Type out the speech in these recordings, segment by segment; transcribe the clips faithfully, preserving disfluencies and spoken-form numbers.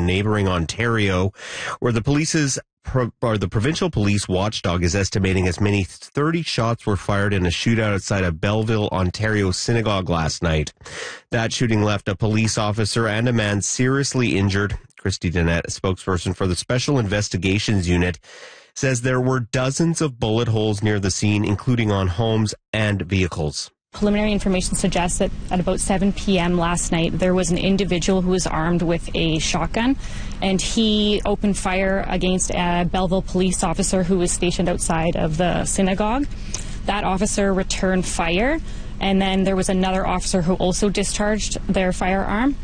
in neighboring Ontario, where the police's or the provincial police watchdog is estimating as many thirty shots were fired in a shootout outside a Belleville, Ontario synagogue last night. That shooting left a police officer and a man seriously injured. Christy Dennett, a spokesperson for the Special Investigations Unit, says there were dozens of bullet holes near the scene, including on homes and vehicles. Preliminary information suggests that at about seven p.m. last night, there was an individual who was armed with a shotgun, and he opened fire against a Belleville police officer who was stationed outside of the synagogue. That officer returned fire, and then there was another officer who also discharged their firearm.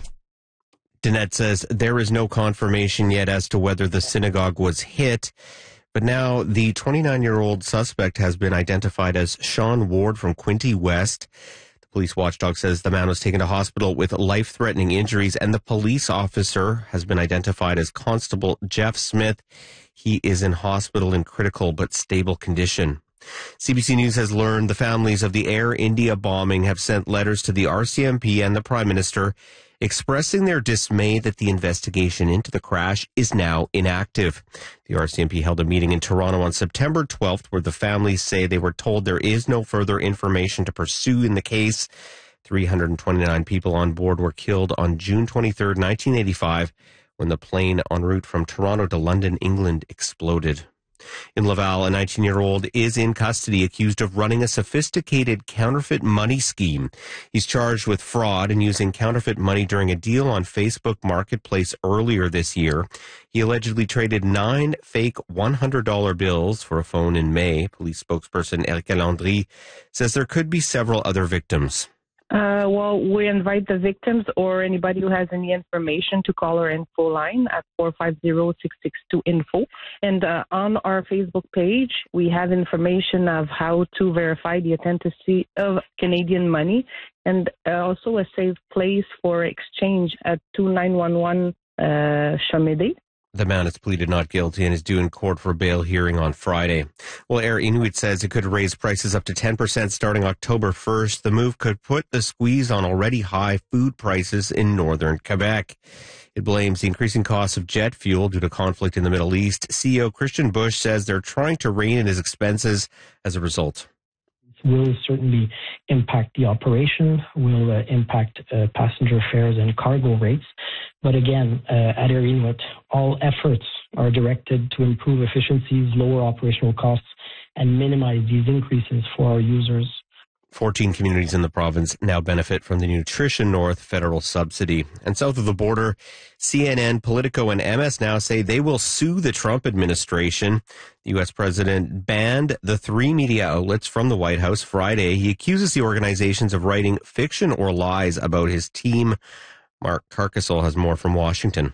Dennett says there is no confirmation yet as to whether the synagogue was hit. But now the twenty-nine-year-old suspect has been identified as Sean Ward from Quinte West. The police watchdog says the man was taken to hospital with life-threatening injuries, and the police officer has been identified as Constable Jeff Smith. He is in hospital in critical but stable condition. C B C News has learned the families of the Air India bombing have sent letters to the R C M P and the Prime Minister expressing their dismay that the investigation into the crash is now inactive. The R C M P held a meeting in Toronto on September twelfth where the families say they were told there is no further information to pursue in the case. three hundred twenty-nine people on board were killed on June twenty-third, nineteen eighty-five, when the plane en route from Toronto to London, England, exploded. In Laval, a nineteen-year-old is in custody accused of running a sophisticated counterfeit money scheme. He's charged with fraud and using counterfeit money during a deal on Facebook Marketplace earlier this year. He allegedly traded nine fake one hundred dollar bills for a phone in May. Police spokesperson Erica Landry says there could be several other victims. Uh, well, we invite the victims or anybody who has any information to call our info line at four five zero, six six two, info. And uh, on our Facebook page, we have information of how to verify the authenticity of Canadian money and uh, also a safe place for exchange at two nine one one uh, Chamede. The man has pleaded not guilty and is due in court for a bail hearing on Friday. Well, Air Inuit says it could raise prices up to ten percent starting October first. The move could put the squeeze on already high food prices in northern Quebec. It blames the increasing costs of jet fuel due to conflict in the Middle East. C E O Christian Bush says they're trying to rein in his expenses as a result. Will certainly impact the operation, will uh, impact uh, passenger fares and cargo rates. But again, uh, at Air Inuit, all efforts are directed to improve efficiencies, lower operational costs, and minimize these increases for our users. fourteen communities in the province now benefit from the Nutrition North federal subsidy. And south of the border, C N N, Politico, and M S Now say they will sue the Trump administration. The U S president banned the three media outlets from the White House Friday. He accuses the organizations of writing fiction or lies about his team. Mark Carcassel has more from Washington.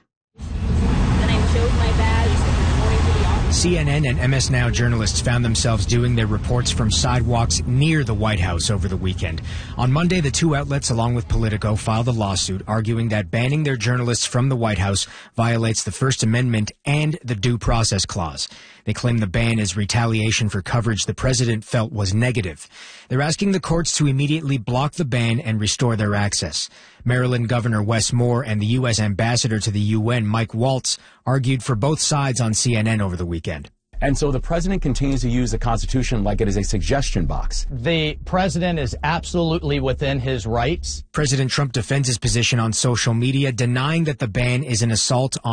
C N N and M S Now journalists found themselves doing their reports from sidewalks near the White House over the weekend. On Monday, the two outlets, along with Politico, filed a lawsuit arguing that banning their journalists from the White House violates the First Amendment and the Due Process Clause. They claim the ban is retaliation for coverage the president felt was negative. They're asking the courts to immediately block the ban and restore their access. Maryland Governor Wes Moore and the U S ambassador to the U N, Mike Waltz, argued for both sides on C N N over the weekend. And so the president continues to use the Constitution like it is a suggestion box. The president is absolutely within his rights. President Trump defends his position on social media, denying that the ban is an assault on